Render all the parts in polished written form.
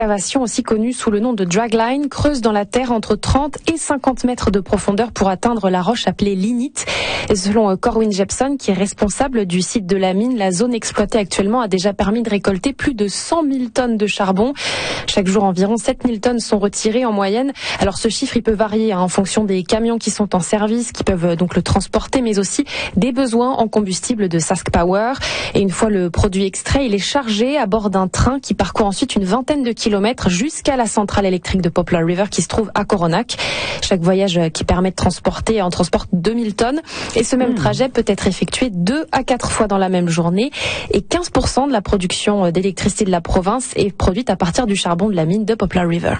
Excavation, aussi connue sous le nom de dragline, creuse dans la terre entre 30 et 50 mètres de profondeur pour atteindre la roche appelée lignite. Et selon Corwin Jepson, qui est responsable du site de la mine, la zone exploitée actuellement a déjà permis de récolter plus de 100 000 tonnes de charbon. Chaque jour, environ 7 000 tonnes sont retirées en moyenne. Alors ce chiffre, il peut varier en fonction des camions qui sont en service, qui peuvent donc le transporter, mais aussi des besoins en combustible de Sask Power. Et une fois le produit extrait, il est chargé à bord d'un train qui parcourt ensuite une vingtaine de kilomètres jusqu'à la centrale électrique de Poplar River qui se trouve à Coronach. Chaque voyage qui permet de transporter en transporte 2000 tonnes et ce même trajet peut être effectué 2 à 4 fois dans la même journée et 15% de la production d'électricité de la province est produite à partir du charbon de la mine de Poplar River.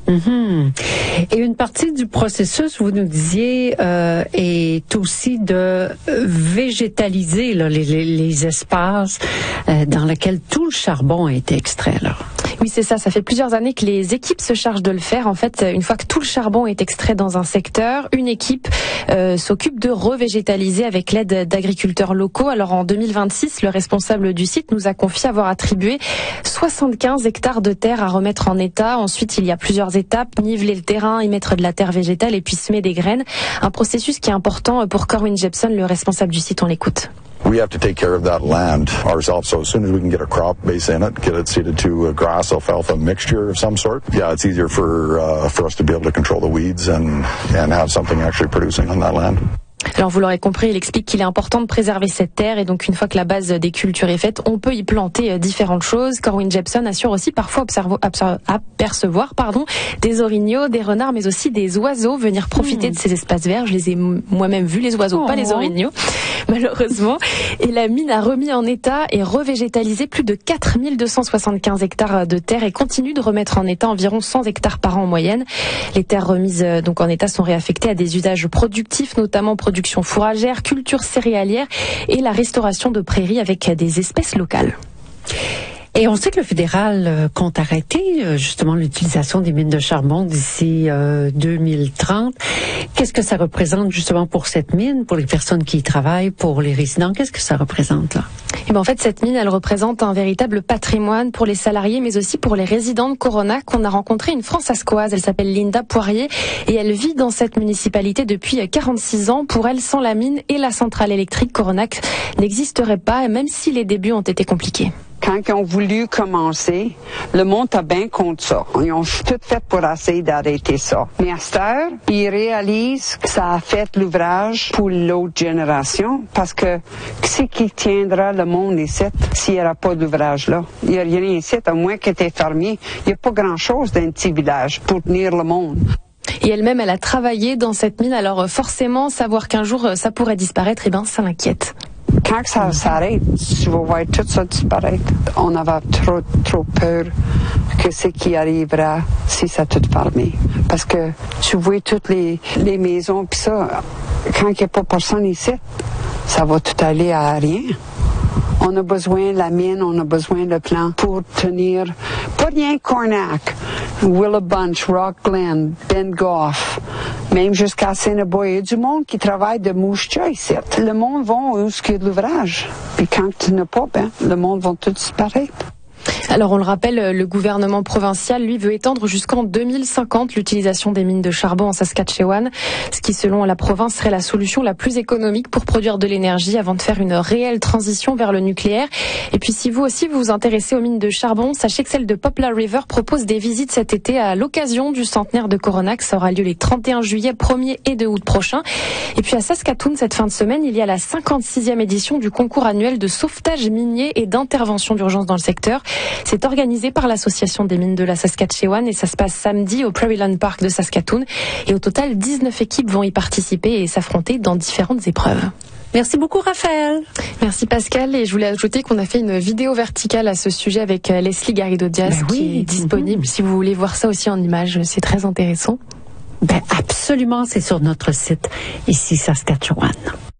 Et une partie du processus, vous nous disiez, est aussi de végétaliser là, les espaces dans lesquels tout le charbon a été extrait. Là. Oui, c'est ça. Ça fait plusieurs années que les équipes se chargent de le faire. En fait, une fois que tout le charbon est extrait dans un secteur, une équipe s'occupe de revégétaliser avec l'aide d'agriculteurs locaux. Alors en 2026, le responsable du site nous a confié avoir attribué 75 hectares de terre à remettre en état. Ensuite, il y a plusieurs étapes, niveler le terrain, y mettre de la terre végétale et puis semer des graines. Un processus qui est important pour Corwin Jepson, le responsable du site. On l'écoute. We have to take care of that land ourselves. So as soon as we can get a crop base in it, get it seeded to a grass alfalfa mixture of some sort, yeah, it's easier for us to be able to control the weeds and have something actually producing on that land. Alors vous l'aurez compris, il explique qu'il est important de préserver cette terre et donc une fois que la base des cultures est faite, on peut y planter différentes choses. Corwin Jepson assure aussi parfois apercevoir des orignaux, des renards mais aussi des oiseaux venir profiter de ces espaces verts. Je les ai moi-même vus, les oiseaux, pas les orignaux malheureusement. Et la mine a remis en état et revégétalisé plus de 4275 hectares de terre et continue de remettre en état environ 100 hectares par an en moyenne. Les terres remises donc en état sont réaffectées à des usages productifs, notamment production fourragère, culture céréalière et la restauration de prairies avec des espèces locales. Et on sait que le fédéral compte arrêter justement l'utilisation des mines de charbon d'ici 2030. Qu'est-ce que ça représente justement pour cette mine, pour les personnes qui y travaillent, pour les résidents? Qu'est-ce que ça représente là? Et en fait, cette mine, elle représente un véritable patrimoine pour les salariés, mais aussi pour les résidents de Coronach. On a rencontré une Fransaskoise, elle s'appelle Linda Poirier, et elle vit dans cette municipalité depuis 46 ans. Pour elle, sans la mine et la centrale électrique, Coronach n'existerait pas, même si les débuts ont été compliqués. Quand ils ont voulu commencer, le monde a bien contre ça. Ils ont tout fait pour essayer d'arrêter ça. Mais à cette heure, ils réalisent que ça a fait l'ouvrage pour l'autre génération. Parce que qui tiendra le monde ici s'il n'y aura pas d'ouvrage là? Il n'y a rien ici, à moins que tu es fermier. Il n'y a pas grand-chose d'un petit village pour tenir le monde. Et elle-même, elle a travaillé dans cette mine. Alors forcément, savoir qu'un jour ça pourrait disparaître, ça l'inquiète. Quand ça s'arrête, tu vas voir tout ça disparaître. On avait trop peur que ce qui arrivera si ça tout fermé. Parce que tu vois toutes les maisons, puis ça, quand il n'y a pas personne ici, ça va tout aller à rien. On a besoin de la mine, on a besoin de plan pour tenir, pas rien Coronach, Willow Bunch, Rock Glen, Ben Goff, même jusqu'à Assiniboia. Il y a du monde qui travaille de mouche-chat ici. Le monde va où il y a de l'ouvrage. Puis quand tu n'as pas, le monde va tout disparaître. Alors on le rappelle, le gouvernement provincial, lui, veut étendre jusqu'en 2050 l'utilisation des mines de charbon en Saskatchewan, ce qui, selon la province, serait la solution la plus économique pour produire de l'énergie avant de faire une réelle transition vers le nucléaire. Et puis si vous aussi vous vous intéressez aux mines de charbon, sachez que celle de Poplar River propose des visites cet été à l'occasion du centenaire de Coronach. Ça aura lieu les 31 juillet, 1er et 2 août prochains. Et puis à Saskatoon, cette fin de semaine, il y a la 56e édition du concours annuel de sauvetage minier et d'intervention d'urgence dans le secteur. C'est organisé par l'Association des mines de la Saskatchewan et ça se passe samedi au Prairieland Park de Saskatoon. Et au total, 19 équipes vont y participer et s'affronter dans différentes épreuves. Merci beaucoup, Raphaël. Merci, Pascal. Et je voulais ajouter qu'on a fait une vidéo verticale à ce sujet avec Leslie Garrido-Diaz qui est disponible. Si vous voulez voir ça aussi en images, c'est très intéressant. Absolument, c'est sur notre site ici, Saskatchewan.